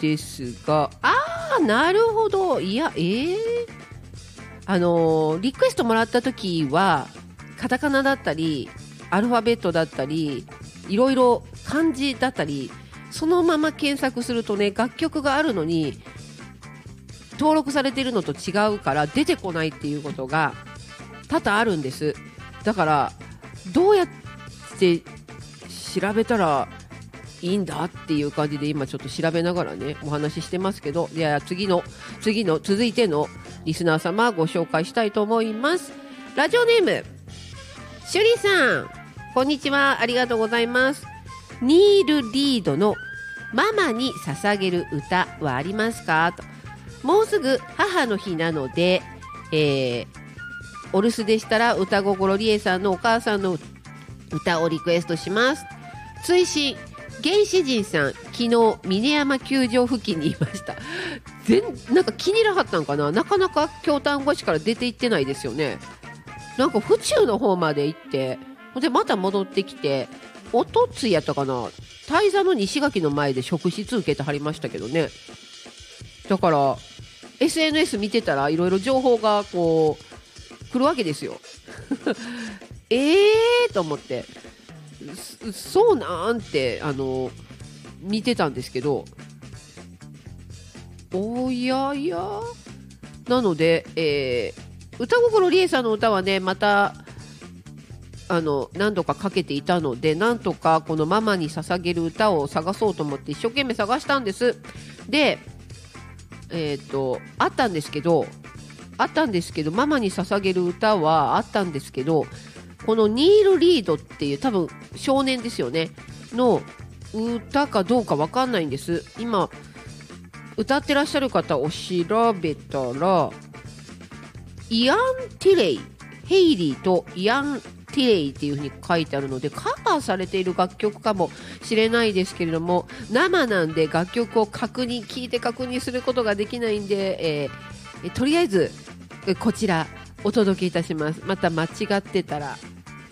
ですが、なるほど。いや、リクエストもらった時はカタカナだったりアルファベットだったりいろいろ漢字だったり、そのまま検索するとね、楽曲があるのに登録されているのと違うから出てこないっていうことが多々あるんです。だからどうやって調べたらいいんだっていう感じで今ちょっと調べながらねお話ししてますけど、じゃあ次の続いてのリスナー様ご紹介したいと思います。ラジオネームシュリさん、こんにちは、ありがとうございます。ニール・リードのママに捧げる歌はありますかと。もうすぐ母の日なので、お留守でしたら歌心理恵さんのお母さんの歌をリクエストします。追伸、原始人さん、昨日峰山球場付近にいました。なんか気に入らはったんかな、なかなか京丹後市から出て行ってないですよね。なんか府中の方まで行ってでまた戻ってきて、おとついやったかな、大座の西垣の前で職質受けてはりましたけどね。だから SNS 見てたらいろいろ情報がこう来るわけですよと思って、そうなんて見てたんですけど、おややなので、歌心理恵さんの歌はねまた何度かかけていたので、なんとかこのママに捧げる歌を探そうと思って一生懸命探したんです。であったんですけどママに捧げる歌はあったんですけど、このニール・リードっていう多分少年ですよねの歌かどうか分かんないんです。今歌ってらっしゃる方を調べたら、イアン・ティレイ、ヘイリーとイアン・ティレイっていう風に書いてあるので、カバーされている楽曲かもしれないですけれども、生なんで楽曲を聞いて確認することができないんで、とりあえずこちらお届けいたします。また間違ってたら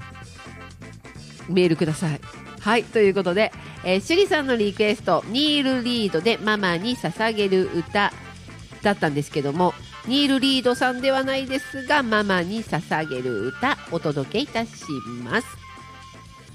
メールください。はい、ということで、シュリさんのリクエスト、ニール・リードでママに捧げる歌だったんですけども、ニール・リードさんではないですが、ママに捧げる歌お届けいたします。